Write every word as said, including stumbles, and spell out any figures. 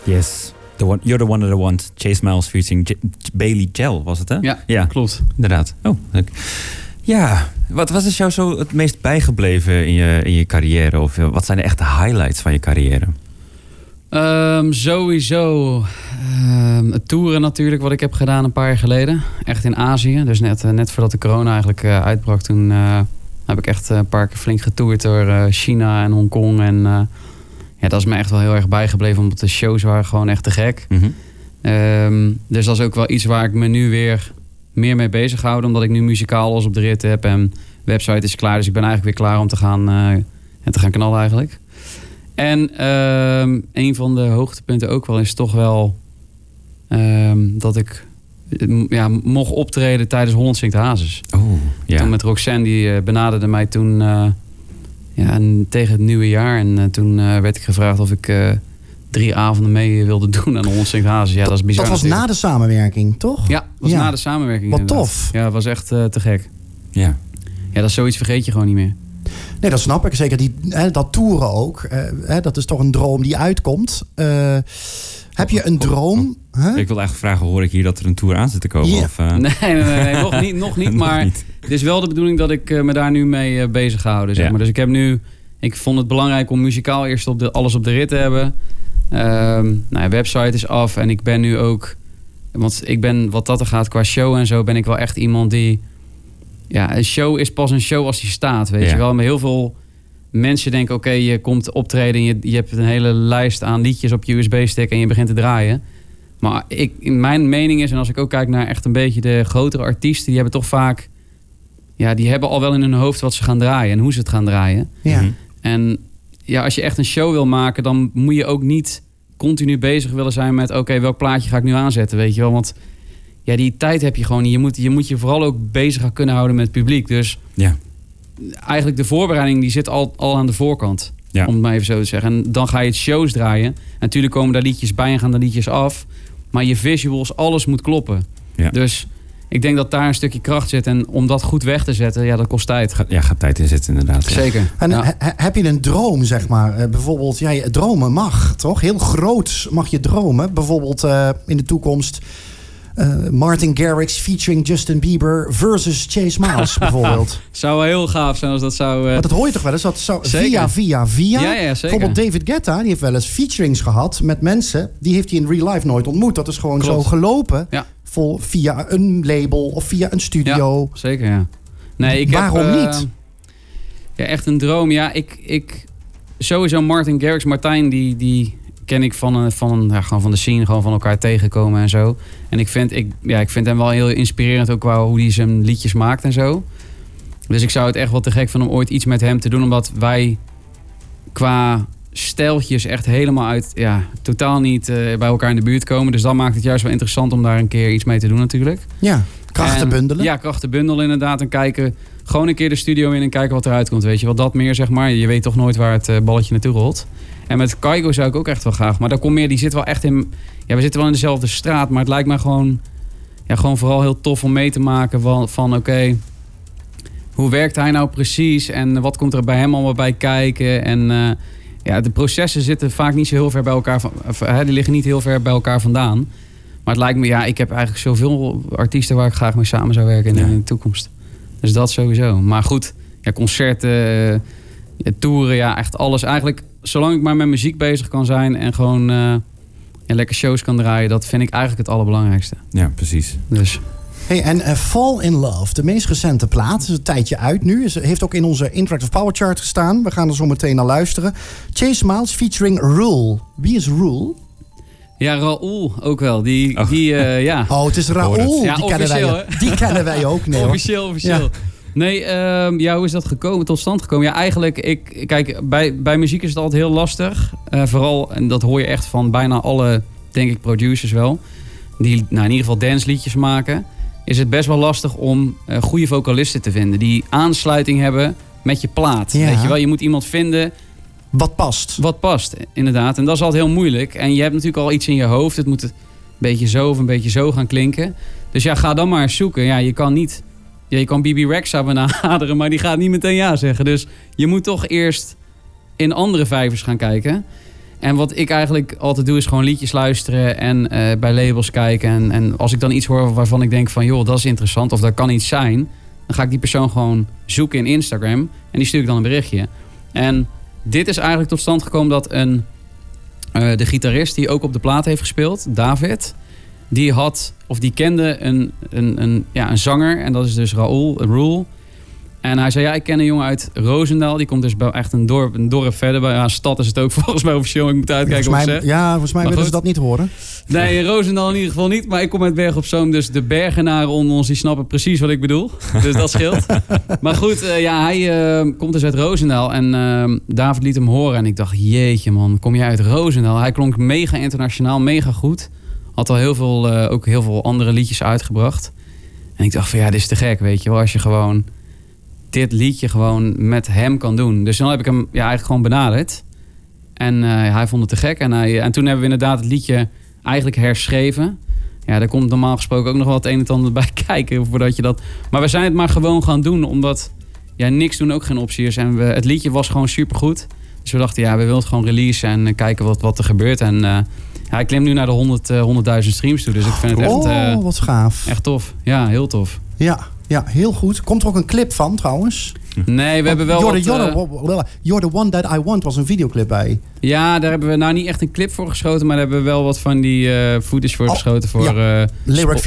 Yes. The one, you're the one that I want. Chase Miles featuring J- Bailey Gel, was het hè? Ja, ja, klopt. Inderdaad. Oh, leuk. Ja, wat, wat is jou zo het meest bijgebleven in je, in je carrière? Of wat zijn de echte highlights van je carrière? Um, sowieso um, het toeren natuurlijk, wat ik heb gedaan een paar jaar geleden. Echt in Azië. Dus net, uh, net voordat de corona eigenlijk uh, uitbrak, toen uh, heb ik echt uh, een paar keer flink getoerd door uh, China en Hongkong. En uh, ja, dat is me echt wel heel erg bijgebleven, omdat de shows waren gewoon echt te gek. Mm-hmm. Um, dus dat is ook wel iets waar ik me nu weer meer mee bezig hou, omdat ik nu muzikaal alles op de rit heb en website is klaar. Dus ik ben eigenlijk weer klaar om te gaan, uh, en te gaan knallen eigenlijk. En um, een van de hoogtepunten ook wel is toch wel um, dat ik ja, mocht optreden tijdens Holland Zingt Hazes. Oh, ja. Toen met Roxanne, die uh, benaderde mij toen uh, ja, en tegen het nieuwe jaar. En uh, toen uh, werd ik gevraagd of ik uh, drie avonden mee wilde doen aan Holland Zingt Hazes. Ja, dat, dat is bizar. Dat was natuurlijk. na de samenwerking, toch? Ja, dat was ja. na de samenwerking. Wat inderdaad. tof. Ja, dat was echt uh, te gek. Ja. Ja, dat is zoiets vergeet je gewoon niet meer. Nee, dat snap ik. Zeker die, hè, dat toeren ook. Uh, hè, dat is toch een droom die uitkomt. Uh, heb je een droom? Oh, oh. Huh? Ik wil eigenlijk vragen, hoor ik hier dat er een tour aan zit te komen? Yeah. Of, uh... Nee, nee, nee, nee, nog niet. Nog niet maar niet. Het is wel de bedoeling dat ik uh, me daar nu mee uh, bezig ga houden. Zeg ja. maar. Dus ik heb nu... Ik vond het belangrijk om muzikaal eerst op de, alles op de rit te hebben. Um, nou ja, website is af. En ik ben nu ook... Want ik ben, wat dat er gaat qua show en zo, ben ik wel echt iemand die... Ja, een show is pas een show als die staat, weet ja. je wel. Maar heel veel mensen denken, oké, okay, je komt optreden... en je, je hebt een hele lijst aan liedjes op je U S B-stick en je begint te draaien. Maar ik, mijn mening is, en als ik ook kijk naar echt een beetje de grotere artiesten... die hebben toch vaak... Ja, die hebben al wel in hun hoofd wat ze gaan draaien en hoe ze het gaan draaien. Ja. En ja, als je echt een show wil maken, dan moet je ook niet continu bezig willen zijn met... oké, okay, welk plaatje ga ik nu aanzetten, weet je wel. Want ja, die tijd heb je gewoon niet. Je moet je, moet je vooral ook bezig gaan kunnen houden met het publiek. Dus ja. eigenlijk de voorbereiding die zit al, al aan de voorkant. Ja. Om het maar even zo te zeggen. En dan ga je het shows draaien. En natuurlijk komen daar liedjes bij en gaan daar liedjes af. Maar je visuals, alles moet kloppen. Ja. Dus ik denk dat daar een stukje kracht zit. En om dat goed weg te zetten, ja, dat kost tijd. Ja, gaat tijd in zitten inderdaad. Ja. Zeker. En ja. he, heb je een droom, zeg maar? Uh, bijvoorbeeld, ja, dromen mag, toch? Heel groot mag je dromen. Bijvoorbeeld uh, in de toekomst... Uh, Martin Garrix featuring Justin Bieber versus Chase Miles bijvoorbeeld. Zou wel heel gaaf zijn als dat zou... Uh... Maar dat hoor je toch wel eens? Dat zou via, via, via. Ja, ja, bijvoorbeeld David Guetta, die heeft wel eens featurings gehad met mensen. Die heeft hij in real life nooit ontmoet. Dat is gewoon Klopt. zo gelopen. Ja. Vol, via een label of via een studio. Ja, zeker, ja. Nee, ik Waarom heb, uh, niet? Ja, echt een droom. Ja, ik... ik sowieso Martin Garrix. Martijn, die... die ken ik van, van, ja, gewoon van de scene, gewoon van elkaar tegenkomen en zo. En ik vind, ik, ja, ik vind hem wel heel inspirerend ook qua hoe hij zijn liedjes maakt en zo. Dus ik zou het echt wel te gek vinden om ooit iets met hem te doen, omdat wij qua stijltjes echt helemaal uit, ja, totaal niet uh, bij elkaar in de buurt komen. Dus dan maakt het juist wel interessant om daar een keer iets mee te doen natuurlijk. Ja, krachten en, bundelen. Ja, krachten bundelen inderdaad en kijken, gewoon een keer de studio in en kijken wat eruit komt, weet je wel. Dat meer, zeg maar. Je weet toch nooit waar het uh, balletje naartoe rolt. En met Kygo zou ik ook echt wel graag. Maar daar komt meer, die zit wel echt in... Ja, we zitten wel in dezelfde straat. Maar het lijkt me gewoon... Ja, gewoon vooral heel tof om mee te maken van... van oké, okay, hoe werkt hij nou precies? En wat komt er bij hem allemaal bij kijken? En uh, ja, de processen zitten vaak niet zo heel ver bij elkaar... Van, of, uh, die liggen niet heel ver bij elkaar vandaan. Maar het lijkt me... Ja, ik heb eigenlijk zoveel artiesten waar ik graag mee samen zou werken in, ja. in de toekomst. Dus dat sowieso. Maar goed, ja, concerten... Uh, ja, toeren, ja, echt alles. Eigenlijk... Zolang ik maar met muziek bezig kan zijn en gewoon uh, ja, lekker shows kan draaien, dat vind ik eigenlijk het allerbelangrijkste. Ja, precies. Dus. Hey, en uh, Fall in Love, de meest recente plaat, is een tijdje uit nu. Is, heeft ook in onze Interactive Power Chart gestaan. We gaan er zo meteen naar luisteren. Chase Miles featuring Rule. Wie is Rule? Ja, Raoul ook wel. Die, oh. die uh, ja. Oh, het is Raoul. Ja, die, kennen wij, die kennen wij ook. Nee, officieel, officieel. Ja. Nee, uh, ja, hoe is dat gekomen, tot stand gekomen? Ja, eigenlijk, ik, kijk, bij, bij muziek is het altijd heel lastig. Uh, vooral, en dat hoor je echt van bijna alle, denk ik, producers wel. Die nou, in ieder geval dansliedjes maken. Is het best wel lastig om uh, goede vocalisten te vinden. Die aansluiting hebben met je plaat. Ja. Weet je wel, je moet iemand vinden... Wat past. Wat past, inderdaad. En dat is altijd heel moeilijk. En je hebt natuurlijk al iets in je hoofd. Het moet een beetje zo of een beetje zo gaan klinken. Dus ja, ga dan maar eens zoeken. Ja, je kan niet... Ja, je kan B B Rexha benaderen, maar die gaat niet meteen ja zeggen. Dus je moet toch eerst in andere vijvers gaan kijken. En wat ik eigenlijk altijd doe is gewoon liedjes luisteren en uh, bij labels kijken. En, en als ik dan iets hoor waarvan ik denk van joh, dat is interessant of dat kan iets zijn. Dan ga ik die persoon gewoon zoeken in Instagram en die stuur ik dan een berichtje. En dit is eigenlijk tot stand gekomen dat een, uh, de gitarist die ook op de plaat heeft gespeeld, David, die had, of die kende een, een, een, ja, een zanger en dat is dus Raoul, Roel. En hij zei, ja, ik ken een jongen uit Roosendaal. Die komt dus bij echt een dorp, een dorp verder. Bij ja, een stad is het ook volgens mij officieel. Ik moet uitkijken volgens wat mij, ik zeg. Ja, volgens mij maar willen goed. ze dat niet horen. Nee, in Roosendaal in ieder geval niet. Maar ik kom uit Berg op Zoom. Dus de Bergenaren onder ons, die snappen precies wat ik bedoel. Dus dat scheelt. Maar goed, uh, ja, hij uh, komt dus uit Roosendaal. En uh, David liet hem horen. En ik dacht, jeetje man, kom jij uit Roosendaal? Hij klonk mega internationaal, mega goed. Had al heel veel, uh, ook heel veel andere liedjes uitgebracht. En ik dacht van, ja, dit is te gek, weet je wel. Als je gewoon dit liedje gewoon met hem kan doen. Dus dan heb ik hem ja, eigenlijk gewoon benaderd. En uh, hij vond het te gek. En, hij, en toen hebben we inderdaad het liedje eigenlijk herschreven. Ja, daar komt normaal gesproken ook nog wel het een en het ander bij kijken voordat je dat. Maar we zijn het maar gewoon gaan doen, omdat ja, niks doen ook geen optie is. En we, het liedje was gewoon supergoed. Dus we dachten, ja, we willen het gewoon releasen en uh, kijken wat, wat er gebeurt. En uh, ja, ik klim nu naar de honderd, uh, honderdduizend streams toe. Dus ik vind het echt, uh, oh, wat gaaf. Echt tof. Ja, heel tof. Ja, ja, heel goed. Komt er ook een clip van trouwens? Nee, we hebben wel You're, wat, the, you're, uh, the, you're the One That I Want was een videoclip bij. Ja, daar hebben we nou niet echt een clip voor geschoten, maar daar hebben we wel wat van die uh, footage voor oh, geschoten voor ja. uh, Lyric Spo-